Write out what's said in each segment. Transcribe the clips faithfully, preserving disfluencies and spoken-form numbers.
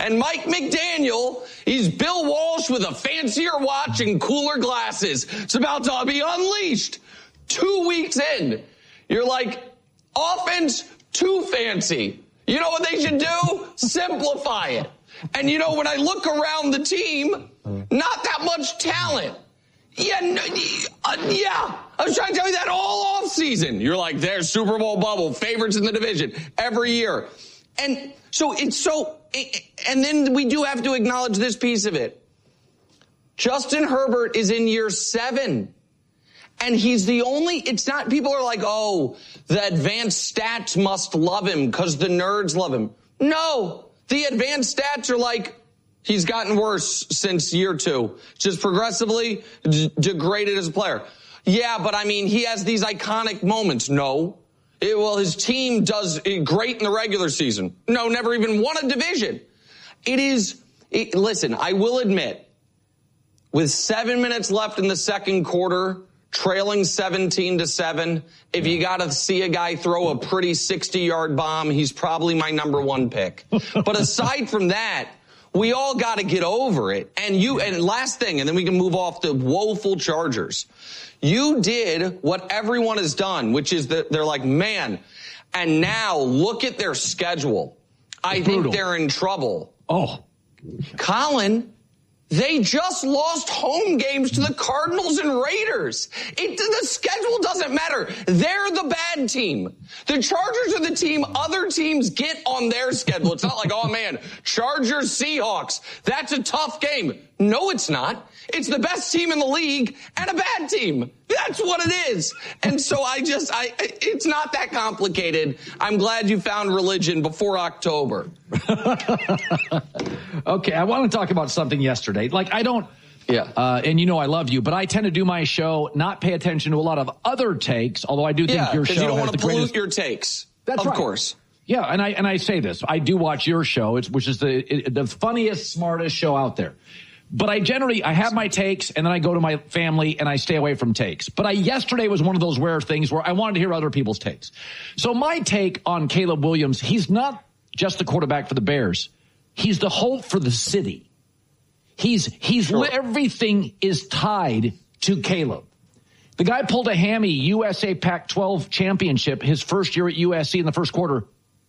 And Mike McDaniel, he's Bill Walsh with a fancier watch and cooler glasses. It's about to be unleashed. Two weeks in, you're like, offense too fancy. You know what they should do? Simplify it. And you know, when I look around the team, not that much talent. Yeah, no, uh, yeah. I was trying to tell you that all offseason. You're like, there's Super Bowl bubble, favorites in the division every year. And so it's so, and then we do have to acknowledge this piece of it. Justin Herbert is in year seven. And he's the only, it's not, people are like, oh, the advanced stats must love him because the nerds love him. No, the advanced stats are like, he's gotten worse since year two, just progressively d- degraded as a player. Yeah, but I mean, he has these iconic moments. No. It, well, his team does great in the regular season. No, never even won a division. It is, it, listen, I will admit, with seven minutes left in the second quarter, trailing seventeen to seven, if you got to see a guy throw a pretty sixty-yard bomb, he's probably my number one pick. But aside from that, we all got to get over it. And you, and last thing, and then we can move off the woeful Chargers. You did what everyone has done, which is that they're like, man, and now look at their schedule. I Brutal. think they're in trouble. Oh, Colin, they just lost home games to the Cardinals and Raiders. It, the schedule doesn't matter. They're the bad team. The Chargers are the team other teams get on their schedule. It's not like, oh, man, Chargers, Seahawks. That's a tough game. No, it's not. It's the best team in the league and a bad team. That's what it is. And so I just, I, it's not that complicated. I'm glad you found religion before October. Okay, I want to talk about something yesterday. Like, I don't, yeah, uh, and you know I love you, but I tend to do my show, not pay attention to a lot of other takes, although I do think yeah, your show you don't has want the to pollute greatest... your takes. That's of right. course. Yeah, and I and I say this. I do watch your show, it's, which is the it, the funniest, smartest show out there. But I generally, I have my takes, and then I go to my family, and I stay away from takes. But I yesterday was one of those rare things where I wanted to hear other people's takes. So my take on Caleb Williams, he's not just the quarterback for the Bears. He's the hope for the city. He's he's sure. Everything is tied to Caleb. The guy pulled a hammy U S A Pac twelve championship his first year at U S C in the first quarter.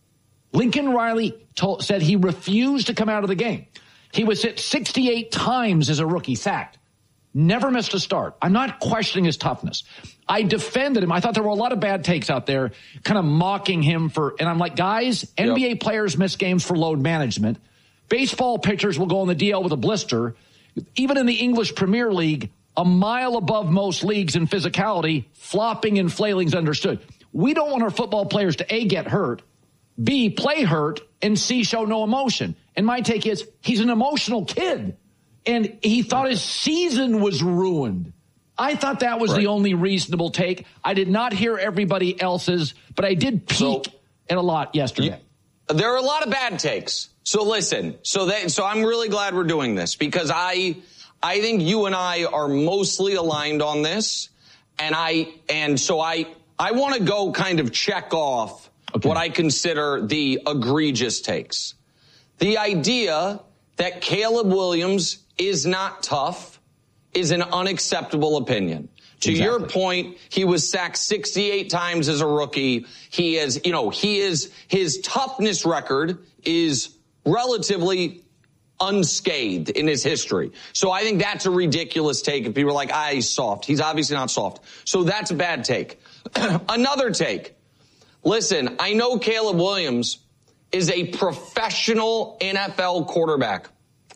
Lincoln Riley told, said he refused to come out of the game. He was hit sixty-eight times as a rookie, sacked. Never missed a start. I'm not questioning his toughness. I defended him. I thought there were a lot of bad takes out there kind of mocking him for, and I'm like, guys, yep. N B A players miss games for load management. Baseball pitchers will go on the D L with a blister. Even in the English Premier League, a mile above most leagues in physicality, flopping and flailing's understood. We don't want our football players to A, get hurt, B, play hurt, and C, show no emotion. And my take is he's an emotional kid, and he thought his season was ruined. I thought that was right. The only reasonable take. I did not hear everybody else's, but I did peek so, at a lot yesterday. You, there are a lot of bad takes. So listen, so that, so I'm really glad we're doing this because I, I think you and I are mostly aligned on this. And I, and so I, I want to go kind of check off okay. what I consider the egregious takes. The idea that Caleb Williams is not tough is an unacceptable opinion. To exactly. your point, he was sacked sixty-eight times as a rookie. He is, you know, he is, his toughness record is relatively unscathed in his history. So I think that's a ridiculous take. If people are like, ah, he's soft. He's obviously not soft. So that's a bad take. Another take. Listen, I know Caleb Williams is a professional N F L quarterback,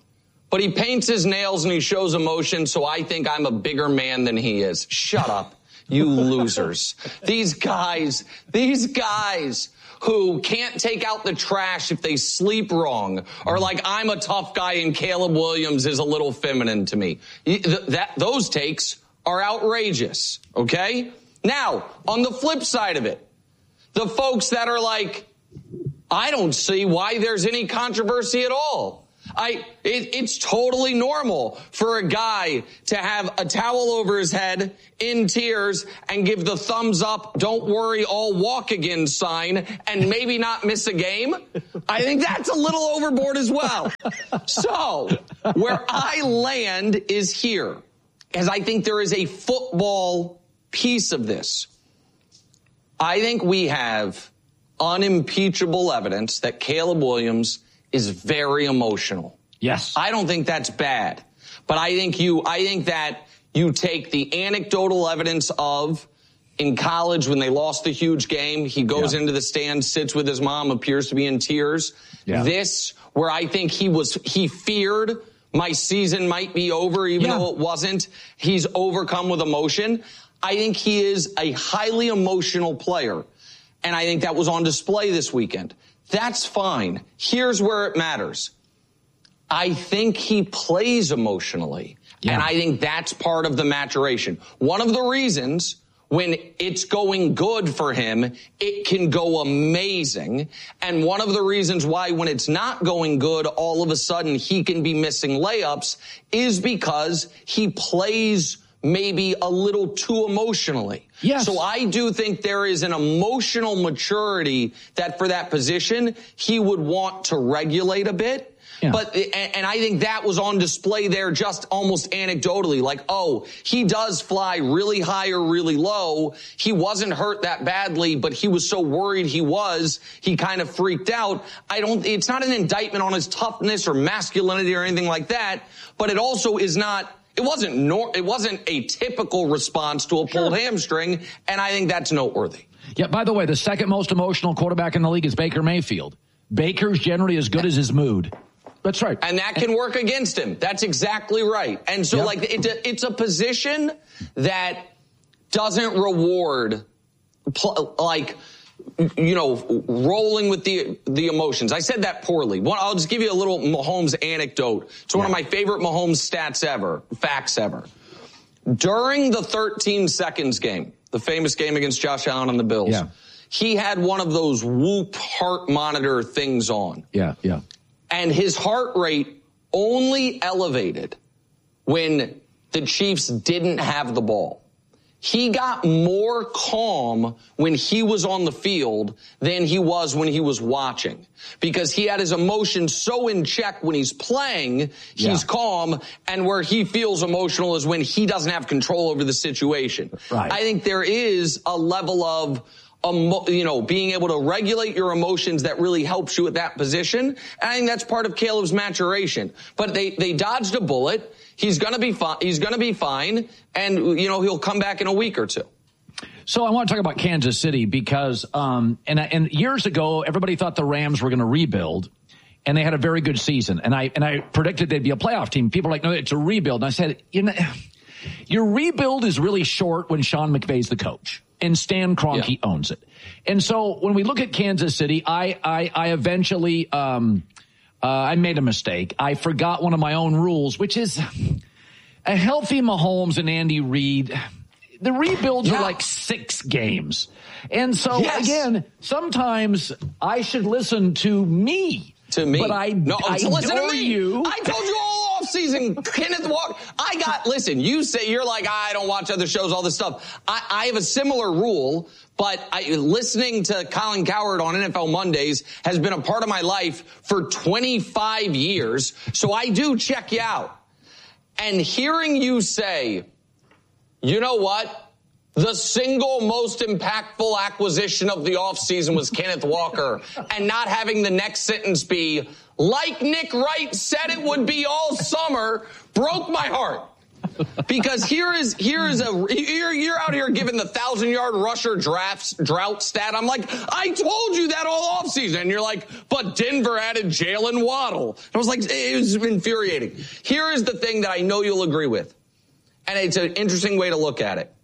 but he paints his nails and he shows emotion, so I think I'm a bigger man than he is. Shut up, you losers. These guys, these guys who can't take out the trash if they sleep wrong are like, I'm a tough guy and Caleb Williams is a little feminine to me. That, those takes are outrageous, okay? Now, on the flip side of it, the folks that are like, I don't see why there's any controversy at all. I it, it's totally normal for a guy to have a towel over his head in tears and give the thumbs up, don't worry, I'll walk again sign and maybe not miss a game. I think that's a little overboard as well. So where I land is here, as I think there is a football piece of this. I think we have unimpeachable evidence that Caleb Williams is very emotional. Yes. I don't think that's bad. But I think you I think that you take the anecdotal evidence of in college when they lost the huge game, he goes yeah. into the stands, sits with his mom, appears to be in tears. Yeah. This, where I think he was he feared my season might be over, even yeah. though it wasn't. He's overcome with emotion. I think he is a highly emotional player. And I think that was on display this weekend. That's fine. Here's where it matters. I think he plays emotionally. Yeah. And I think that's part of the maturation. One of the reasons when it's going good for him, it can go amazing. And one of the reasons why when it's not going good, all of a sudden he can be missing layups is because he plays maybe a little too emotionally. Yes. So I do think there is an emotional maturity that for that position, he would want to regulate a bit. Yeah. But, and I think that was on display there just almost anecdotally, like, oh, he does fly really high or really low. He wasn't hurt that badly, but he was so worried he was, he kind of freaked out. I don't, it's not an indictment on his toughness or masculinity or anything like that, but it also is not, it wasn't nor, it wasn't a typical response to a pulled sure. hamstring, and I think that's noteworthy. Yeah, by the way, the second most emotional quarterback in the league is Baker Mayfield. Baker's generally as good as his mood. That's right. And that can work against him. That's exactly right. And so, yep. like, it's a, it's a position that doesn't reward, pl- like, you know, rolling with the the emotions. I said that poorly. One, I'll just give you a little Mahomes anecdote. It's one yeah. of my favorite Mahomes stats ever, facts ever. During the thirteen seconds game, the famous game against Josh Allen and the Bills, yeah. he had one of those Whoop heart monitor things on. Yeah, yeah. And his heart rate only elevated when the Chiefs didn't have the ball. He got more calm when he was on the field than he was when he was watching, because he had his emotions so in check when he's playing, he's yeah. calm, and where he feels emotional is when he doesn't have control over the situation. Right. I think there is a level of Um, you know, being able to regulate your emotions that really helps you at that position. And I think that's part of Caleb's maturation. But they, they dodged a bullet. He's going to be fine. He's going to be fine. And, you know, he'll come back in a week or two. So I want to talk about Kansas City because, um, and, and years ago, everybody thought the Rams were going to rebuild. And they had a very good season. And I, and I predicted they'd be a playoff team. People are like, no, it's a rebuild. And I said, you know, your rebuild is really short when Sean McVay's the coach. And Stan Kroenke yeah. owns it. And so when we look at Kansas City, I, I, I eventually, um, uh, I made a mistake. I forgot one of my own rules, which is a healthy Mahomes and Andy Reid. The rebuilds yeah. are like six games. And so yes. again, sometimes I should listen to me. To me. But I, no, I to listen adore to me. you. I told you all offseason, Kenneth Walker. I got, listen, you say, you're like, I don't watch other shows, all this stuff. I, I have a similar rule, but I, listening to Colin Cowherd on N F L Mondays has been a part of my life for twenty-five years. So I do check you out. And hearing you say, you know what? The single most impactful acquisition of the offseason was Kenneth Walker, and not having the next sentence be, like Nick Wright said it would be all summer, broke my heart. Because here is here is a you're, you're out here giving the thousand yard rusher drafts drought stat. I'm like, I told you that all offseason. And you're like, but Denver added Jalen Waddle. And I was like, it was infuriating. Here is the thing that I know you'll agree with, and it's an interesting way to look at it.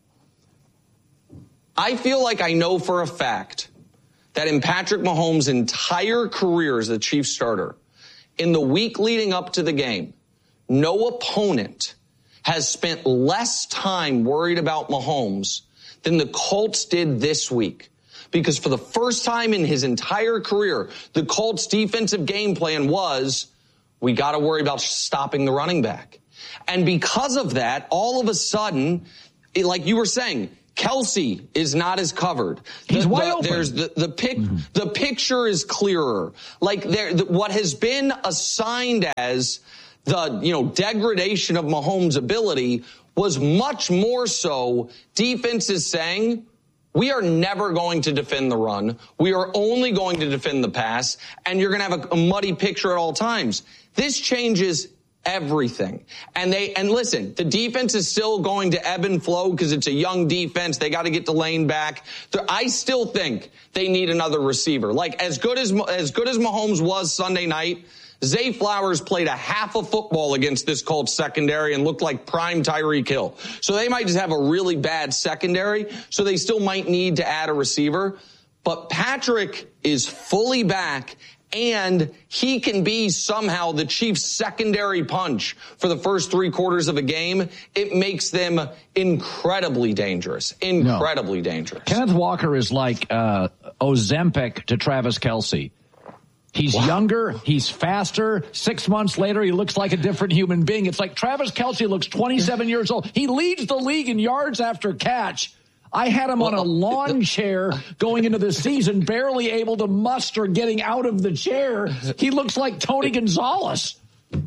I feel like I know for a fact that in Patrick Mahomes' entire career as the Chiefs starter, in the week leading up to the game, no opponent has spent less time worried about Mahomes than the Colts did this week. Because for the first time in his entire career, the Colts' defensive game plan was, we got to worry about stopping the running back. And because of that, all of a sudden, it, like you were saying, Kelce is not as covered. He's the, wide the, open. There's the the pic. Mm-hmm. The picture is clearer. Like there, the, what has been assigned as the you know degradation of Mahomes' ability was much more so. Defenses saying, we are never going to defend the run. We are only going to defend the pass, and you're going to have a, a muddy picture at all times. This changes everything. And they, and listen, the defense is still going to ebb and flow because it's a young defense. They got to get Delane back. I still think they need another receiver. Like as good as, as good as Mahomes was Sunday night, Zay Flowers played a half of football against this Colts secondary and looked like prime Tyreek Hill. So they might just have a really bad secondary. So they still might need to add a receiver. But Patrick is fully back, and he can be somehow the Chiefs' secondary punch for the first three quarters of a game. It makes them incredibly dangerous, incredibly no. dangerous. Kenneth Walker is like uh, Ozempic to Travis Kelce. He's wow. younger, he's faster. Six months later, he looks like a different human being. It's like Travis Kelce looks twenty-seven years old. He leads the league in yards after catch. I had him on a lawn chair going into the season, barely able to muster getting out of the chair. He looks like Tony Gonzalez.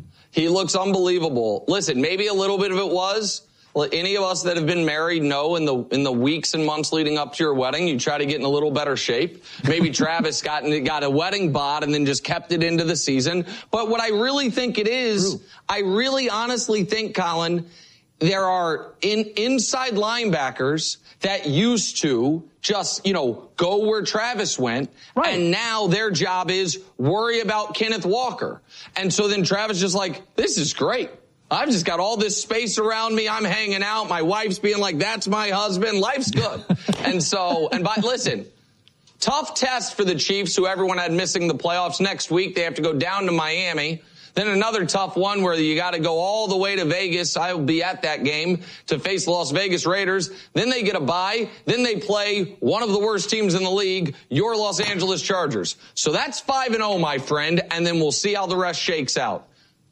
He looks unbelievable. Listen, maybe a little bit of it was, any of us that have been married know in the in the weeks and months leading up to your wedding, you try to get in a little better shape. Maybe Travis got got a wedding bod and then just kept it into the season. But what I really think it is, True. I really honestly think, Colin, there are in, inside linebackers that used to just, you know, go where Travis went. Right. And now their job is worry about Kenneth Walker. And so then Travis just like, this is great. I've just got all this space around me. I'm hanging out. My wife's being like, that's my husband. Life's good. And so, and by, listen, tough test for the Chiefs, who everyone had missing the playoffs. Next week, they have to go down to Miami. Then another tough one where you got to go all the way to Vegas. I will be at that game to face the Las Vegas Raiders. Then they get a bye. Then they play one of the worst teams in the league, your Los Angeles Chargers. So that's five and oh, my friend. And then we'll see how the rest shakes out.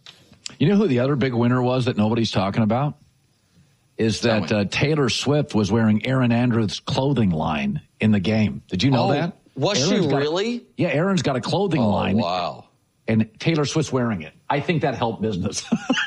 You know who the other big winner was that nobody's talking about? Is that uh, Taylor Swift was wearing Erin Andrews' clothing line in the game. Did you know oh, that? Was Aaron's she got, really? Yeah, Aaron's got a clothing oh, line. Wow. And Taylor Swift's wearing it. I think that helped business.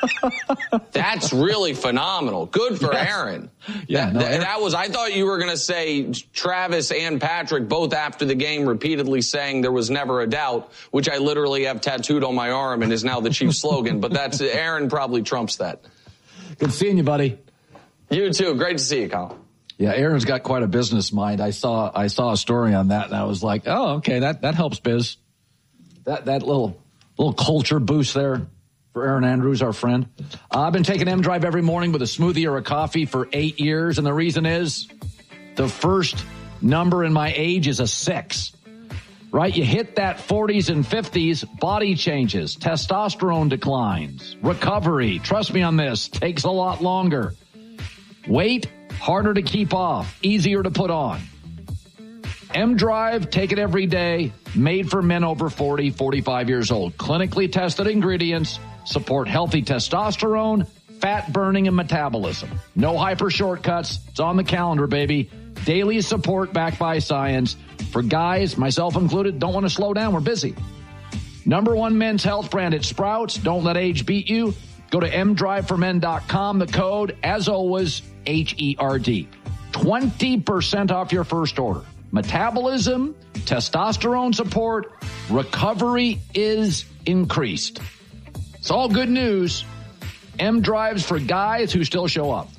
That's really phenomenal. Good for yes. Aaron. Yeah, that, no, that, Aaron. that was, I thought you were going to say Travis and Patrick both after the game repeatedly saying there was never a doubt, which I literally have tattooed on my arm and is now the Chiefs slogan. But that's, Aaron probably trumps that. Good seeing you, buddy. You too. Great to see you, Colin. Yeah, Aaron's got quite a business mind. I saw, I saw a story on that and I was like, oh, okay, that, that helps biz. That, that little, little culture boost there for Erin Andrews, our friend. Uh, I've been taking M-Drive every morning with a smoothie or a coffee for eight years, and the reason is the first number in my age is a six. Right? You hit that forties and fifties, body changes, testosterone declines, recovery, trust me on this, takes a lot longer. Weight, harder to keep off, easier to put on. M-Drive, take it every day, made for men over forty, forty-five years old. Clinically tested ingredients, support healthy testosterone, fat burning, and metabolism. No hyper shortcuts. It's on the calendar, baby. Daily support backed by science. For guys, myself included, don't want to slow down. We're busy. Number one men's health brand at Sprouts. Don't let age beat you. Go to m drive for men dot com. The code, as always, H E R D. twenty percent off your first order. Metabolism, testosterone support, recovery is increased. It's all good news. M-Drives for guys who still show up.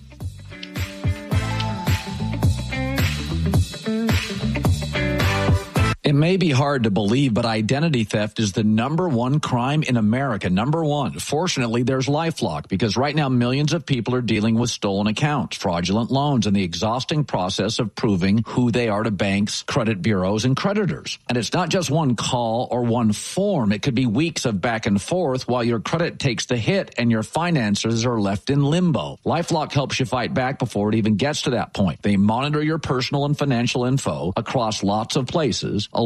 It may be hard to believe, but identity theft is the number one crime in America. Number one. Fortunately, there's LifeLock, because right now millions of people are dealing with stolen accounts, fraudulent loans, and the exhausting process of proving who they are to banks, credit bureaus, and creditors. And it's not just one call or one form. It could be weeks of back and forth while your credit takes the hit and your finances are left in limbo. LifeLock helps you fight back before it even gets to that point. They monitor your personal and financial info across lots of places,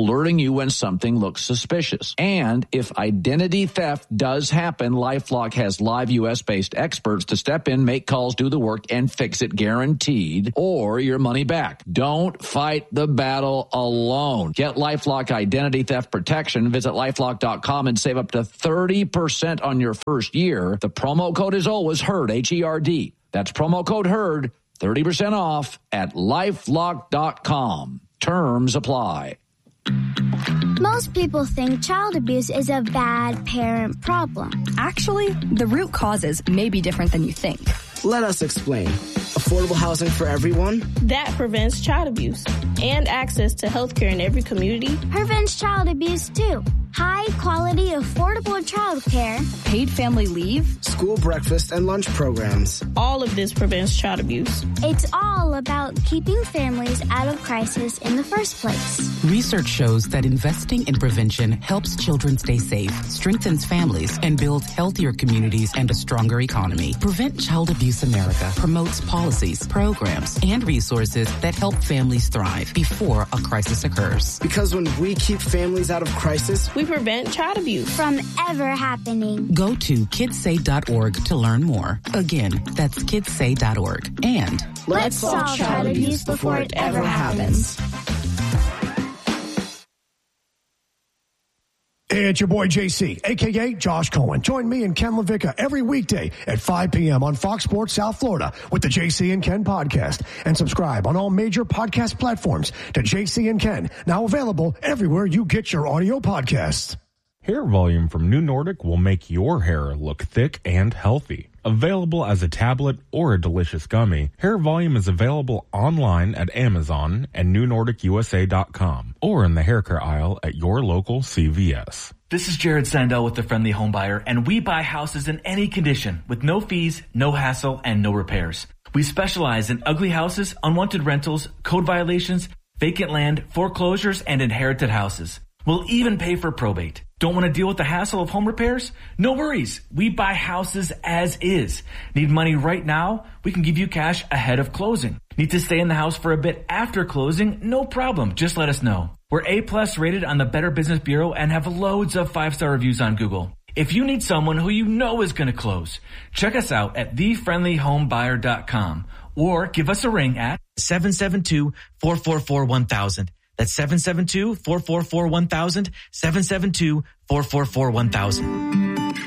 alerting you when something looks suspicious. And if identity theft does happen, LifeLock has live U S-based experts to step in, make calls, do the work, and fix it guaranteed, or your money back. Don't fight the battle alone. Get LifeLock identity theft protection. Visit LifeLock dot com and save up to thirty percent on your first year. The promo code is always HERD, H E R D. That's promo code HERD, thirty percent off at LifeLock dot com. Terms apply. Most people think child abuse is a bad parent problem. Actually, the root causes may be different than you think. Let us explain. Affordable housing for everyone? That prevents child abuse. And access to health care in every community. Prevents child abuse, too. High quality, affordable child care. Paid family leave. School breakfast and lunch programs. All of this prevents child abuse. It's all about keeping families out of crisis in the first place. Research shows that investing in prevention helps children stay safe, strengthens families, and builds healthier communities and a stronger economy. Prevent Child Abuse America promotes policies, programs, and resources that help families thrive before a crisis occurs. Because when we keep families out of crisis, we prevent child abuse from ever happening. Go to kids say dot org to learn more. Again, that's kids say dot org. And let's, let's solve child abuse before it ever happens. Hey, it's your boy J C, a k a. Josh Cohen. Join me and Ken LaVicka every weekday at five p.m. on Fox Sports South Florida with the J C and Ken podcast. And subscribe on all major podcast platforms to J C and Ken, now available everywhere you get your audio podcasts. Hair Volume from New Nordic will make your hair look thick and healthy. Available as a tablet or a delicious gummy, Hair Volume is available online at Amazon and new nordic u s a dot com or in the hair care aisle at your local C V S. This is Jared Sandell with The Friendly Home Buyer, and we buy houses in any condition with no fees, no hassle, and no repairs. We specialize in ugly houses, unwanted rentals, code violations, vacant land, foreclosures, and inherited houses. We'll even pay for probate. Don't want to deal with the hassle of home repairs? No worries. We buy houses as is. Need money right now? We can give you cash ahead of closing. Need to stay in the house for a bit after closing? No problem. Just let us know. We're A-plus rated on the Better Business Bureau and have loads of five-star reviews on Google. If you need someone who you know is going to close, check us out at the friendly home buyer dot com or give us a ring at seven seven two, four four four, one thousand. That's seven seven two, four four four, one thousand, seven seven two, four four four, one thousand.